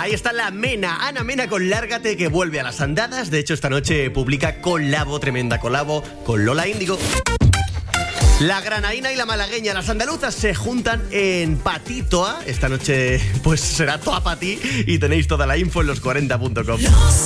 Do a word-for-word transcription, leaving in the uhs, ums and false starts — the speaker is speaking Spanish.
Ahí está la Mena, Ana Mena con Lárgate, que vuelve a las andadas. De hecho, esta noche publica colabo, tremenda colabo, con Lola Índigo. La granaína y la malagueña, las andaluzas, se juntan en Patitoa. Esta noche pues será toa para ti y tenéis toda la info en los cuarenta punto com.